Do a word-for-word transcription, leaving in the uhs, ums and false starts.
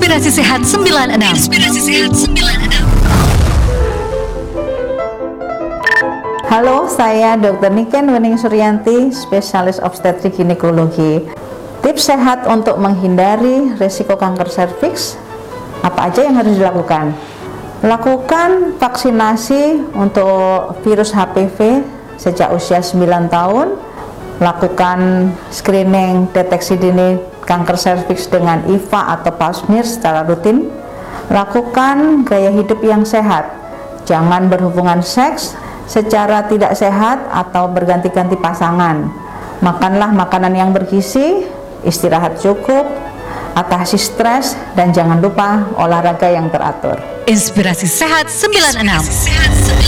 Inspirasi Sehat sembilan enam. Inspirasi Sehat sembilan enam. Halo, saya dokter Niken Wening Suryanti, spesialis obstetrik ginekologi. Tips sehat untuk menghindari risiko kanker serviks, apa aja yang harus dilakukan? Lakukan vaksinasi untuk virus H P V sejak usia sembilan tahun. Lakukan screening deteksi dini kanker serviks dengan I V A atau pap smear secara rutin. Lakukan gaya hidup yang sehat. Jangan berhubungan seks secara tidak sehat atau berganti-ganti pasangan. Makanlah makanan yang bergizi, istirahat cukup, atasi stres, dan jangan lupa olahraga yang teratur. Inspirasi Sehat sembilan enam.